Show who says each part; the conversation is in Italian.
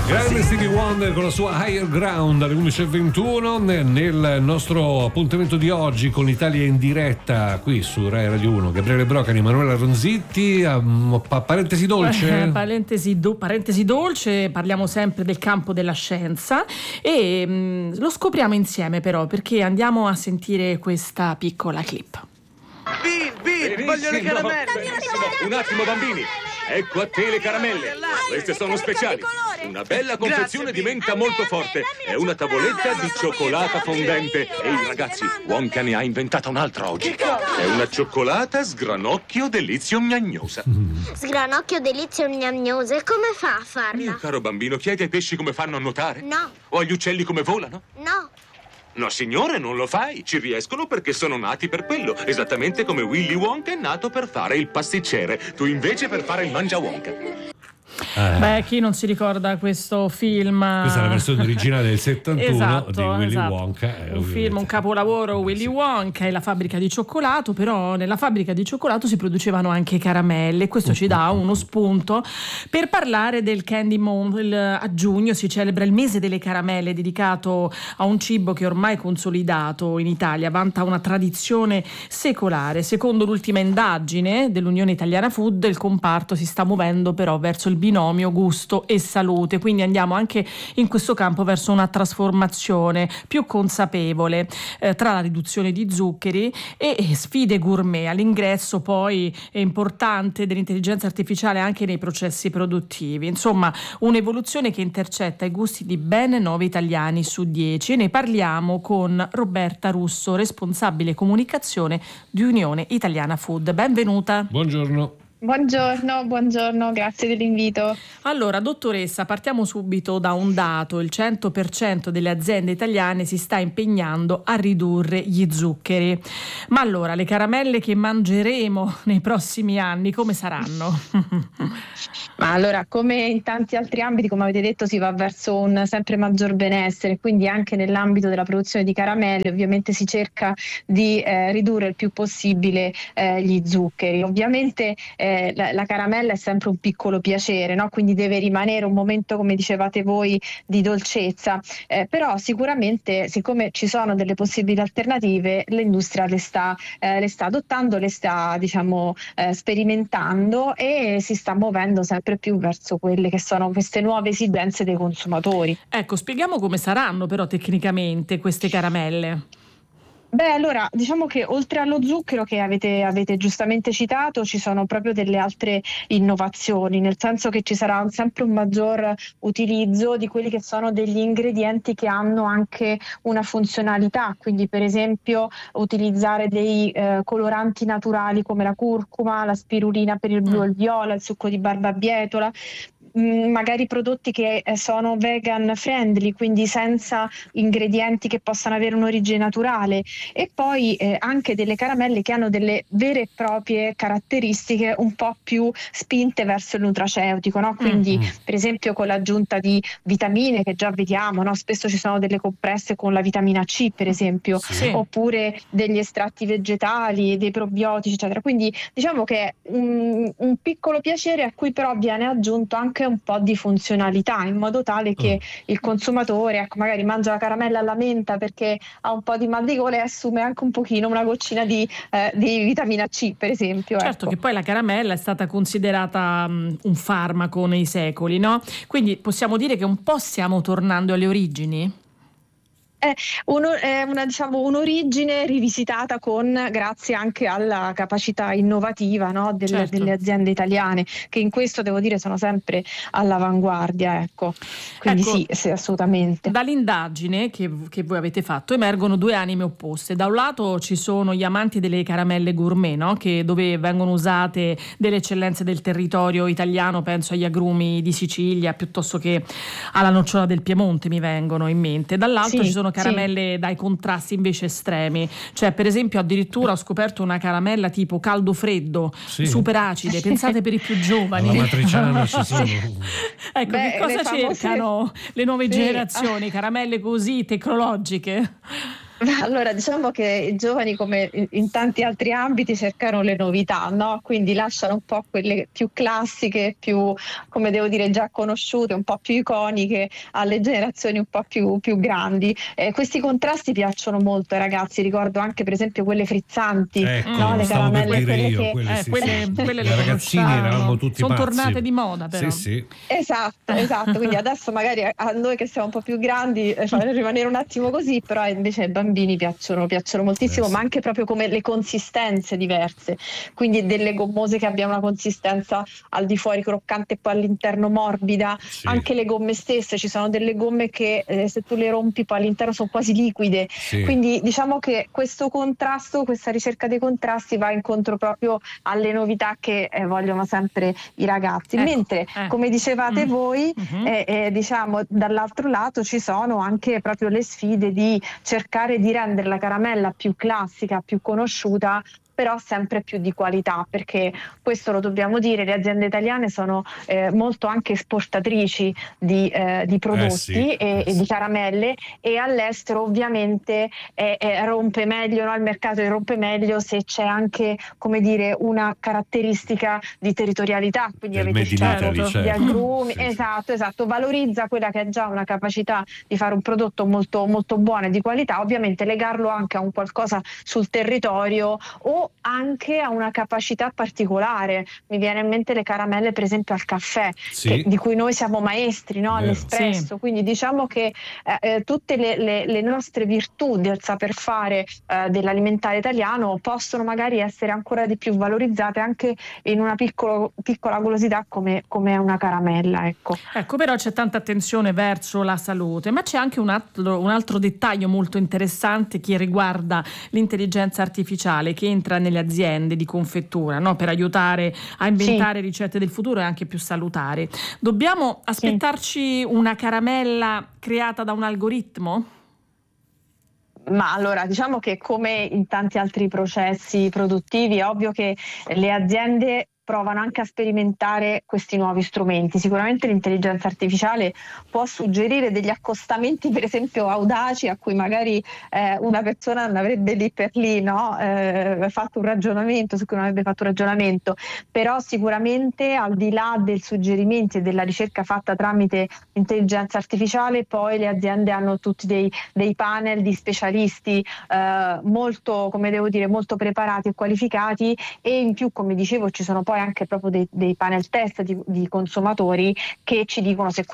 Speaker 1: Grande Stevie Wonder con la sua Higher Ground alle 11:21 nel nostro appuntamento di oggi con l'Italia in diretta qui su Rai Radio 1. Gabriele Brocani, Emanuela Ronzitti. Parentesi dolce?
Speaker 2: Parentesi dolce, parliamo sempre del campo della scienza e lo scopriamo insieme però, perché andiamo a sentire questa piccola clip.
Speaker 3: Bill, voglio le caramelle.
Speaker 4: Un attimo bambini, ecco a te le caramelle. Queste sono speciali. Una bella confezione di menta molto forte e una tavoletta di cioccolata fondente. Ehi ragazzi, Wonka ne ha inventata un'altra oggi. È una cioccolata sgranocchio delizio gnagnosa.
Speaker 5: Sgranocchio delizio gnagnosa, e come fa a farla?
Speaker 4: Mio caro bambino, chiedi ai pesci come fanno a nuotare?
Speaker 5: No.
Speaker 4: O agli uccelli come volano?
Speaker 5: No.
Speaker 4: No signore, non lo fai. Ci riescono perché sono nati per quello. Esattamente come Willy Wonka è nato per fare il pasticcere. Tu invece per fare il mangia Wonka.
Speaker 2: Beh, chi non si ricorda questo film?
Speaker 1: Questa è la versione originale del 71
Speaker 2: esatto,
Speaker 1: di Willy
Speaker 2: esatto.
Speaker 1: Wonka.
Speaker 2: Un film, un capolavoro, Willy Wonka e la fabbrica di cioccolato, però nella fabbrica di cioccolato si producevano anche caramelle. Questo ci dà uno spunto per parlare del Candy Month. A giugno si celebra il mese delle caramelle, dedicato a un cibo che ormai è consolidato in Italia, vanta una tradizione secolare. Secondo l'ultima indagine dell'Unione Italiana Food, il comparto si sta muovendo però verso il binomio gusto e salute, quindi andiamo anche in questo campo verso una trasformazione più consapevole tra la riduzione di zuccheri e sfide gourmet. All'ingresso poi è importante dell'intelligenza artificiale anche nei processi produttivi, insomma un'evoluzione che intercetta i gusti di ben 9 italiani su 10 e ne parliamo con Roberta Russo, responsabile comunicazione di Unione Italiana Food. Benvenuta.
Speaker 1: Buongiorno.
Speaker 6: Buongiorno, grazie dell'invito.
Speaker 2: Allora, dottoressa, partiamo subito da un dato: il 100% delle aziende italiane si sta impegnando a ridurre gli zuccheri. Ma allora, le caramelle che mangeremo nei prossimi anni come saranno?
Speaker 6: Ma allora, come in tanti altri ambiti, come avete detto, si va verso un sempre maggior benessere, quindi anche nell'ambito della produzione di caramelle ovviamente si cerca di ridurre il più possibile gli zuccheri. Ovviamente la caramella è sempre un piccolo piacere, no? Quindi deve rimanere un momento, come dicevate voi, di dolcezza, però sicuramente, siccome ci sono delle possibili alternative, l'industria le sta adottando, le sta sperimentando e si sta muovendo sempre più verso quelle che sono queste nuove esigenze dei consumatori.
Speaker 2: Ecco, spieghiamo come saranno però tecnicamente queste caramelle.
Speaker 6: Beh, allora, diciamo che oltre allo zucchero che avete giustamente citato, ci sono proprio delle altre innovazioni, nel senso che ci sarà sempre un maggior utilizzo di quelli che sono degli ingredienti che hanno anche una funzionalità, quindi per esempio utilizzare dei coloranti naturali come la curcuma, la spirulina per il blu e il viola, il succo di barbabietola, magari prodotti che sono vegan friendly, quindi senza ingredienti che possano avere un'origine naturale, e poi anche delle caramelle che hanno delle vere e proprie caratteristiche un po' più spinte verso il nutraceutico, no? Quindi per esempio con l'aggiunta di vitamine che già vediamo, no? Spesso ci sono delle compresse con la vitamina C per esempio, oppure degli estratti vegetali, dei probiotici eccetera, quindi diciamo che è un piccolo piacere a cui però viene aggiunto anche un po' di funzionalità, in modo tale che il consumatore, magari mangia la caramella alla menta perché ha un po' di mal di gola e assume anche un pochino, una goccina di vitamina C per esempio.
Speaker 2: Certo, che poi la caramella è stata considerata un farmaco nei secoli, no? Quindi possiamo dire che un po' stiamo tornando alle origini?
Speaker 6: È un'origine rivisitata grazie anche alla capacità innovativa, no, delle aziende italiane, che in questo devo dire sono sempre all'avanguardia, ecco. Quindi sì, assolutamente.
Speaker 2: Dall'indagine che voi avete fatto emergono due anime opposte. Da un lato ci sono gli amanti delle caramelle gourmet, no? Dove vengono usate delle eccellenze del territorio italiano, penso agli agrumi di Sicilia piuttosto che alla nocciola del Piemonte, mi vengono in mente. Dall'altro ci sono caramelle dai contrasti invece estremi, cioè per esempio addirittura ho scoperto una caramella tipo caldo freddo, super acide, pensate per i più giovani.
Speaker 1: Alla matriciana ci sono.
Speaker 2: Ecco, che cosa cercano le nuove generazioni, caramelle così tecnologiche?
Speaker 6: Allora, diciamo che i giovani, come in tanti altri ambiti, cercano le novità, no? Quindi lasciano un po' quelle più classiche, più, come devo dire, già conosciute, un po' più iconiche, alle generazioni un po' più grandi. Questi contrasti piacciono molto ai ragazzi, ricordo anche per esempio quelle frizzanti,
Speaker 1: Ecco,
Speaker 6: no? Le
Speaker 1: stavo per
Speaker 6: caramelle,
Speaker 1: dire io,
Speaker 6: che...
Speaker 1: quelle, sì,
Speaker 2: quelle
Speaker 1: sì.
Speaker 2: le
Speaker 1: Da ragazzini
Speaker 2: conosciamo.
Speaker 1: eravamo tutti
Speaker 2: Sono
Speaker 1: pazzi.
Speaker 2: tornate di moda, però.
Speaker 1: Sì, sì.
Speaker 6: Esatto, quindi adesso magari a noi che siamo un po' più grandi fa rimanere un attimo così, però invece ai bambini piacciono moltissimo,
Speaker 1: Sì.
Speaker 6: ma anche proprio come le consistenze diverse, quindi delle gommose che abbiano una consistenza al di fuori croccante e poi all'interno morbida,
Speaker 1: Sì.
Speaker 6: anche le gomme stesse, ci sono delle gomme che se tu le rompi poi all'interno sono quasi liquide,
Speaker 1: Sì.
Speaker 6: quindi diciamo che questo contrasto, questa ricerca dei contrasti va incontro proprio alle novità che vogliono sempre i ragazzi, mentre come dicevate voi, diciamo dall'altro lato ci sono anche proprio le sfide di cercare di rendere la caramella più classica, più conosciuta, però sempre più di qualità, perché questo lo dobbiamo dire, le aziende italiane sono molto anche esportatrici di prodotti e di caramelle, e all'estero ovviamente rompe meglio, no? Il mercato rompe meglio se c'è anche, come dire, una caratteristica di territorialità, quindi
Speaker 1: Del
Speaker 6: avete
Speaker 1: Made in
Speaker 6: citato
Speaker 1: Italy,
Speaker 6: gli
Speaker 1: certo.
Speaker 6: agrumi,
Speaker 1: Sì.
Speaker 6: esatto, valorizza quella che è già una capacità di fare un prodotto molto, molto buono e di qualità, ovviamente legarlo anche a un qualcosa sul territorio o anche a una capacità particolare. Mi viene in mente le caramelle per esempio al caffè,
Speaker 1: Sì.
Speaker 6: di cui noi siamo maestri, no?
Speaker 1: Vero.
Speaker 6: All'espresso, quindi diciamo che tutte le nostre virtù del saper fare dell'alimentare italiano possono magari essere ancora di più valorizzate anche in una piccola golosità come è una caramella, ecco.
Speaker 2: Ecco, però c'è tanta attenzione verso la salute, ma c'è anche un altro dettaglio molto interessante che riguarda l'intelligenza artificiale che entra nelle aziende di confettura, no? Per aiutare a inventare ricette del futuro e anche più salutari. Dobbiamo aspettarci una caramella creata da un algoritmo?
Speaker 6: Ma allora, diciamo che come in tanti altri processi produttivi è ovvio che le aziende provano anche a sperimentare questi nuovi strumenti. Sicuramente l'intelligenza artificiale può suggerire degli accostamenti, per esempio audaci, a cui magari una persona non avrebbe lì per lì, no? Fatto un ragionamento, su cui non avrebbe fatto un ragionamento, però sicuramente al di là dei suggerimenti e della ricerca fatta tramite intelligenza artificiale, poi le aziende hanno tutti dei panel di specialisti molto, come devo dire, molto preparati e qualificati, e in più, come dicevo, ci sono poi anche proprio dei panel test di consumatori che ci dicono se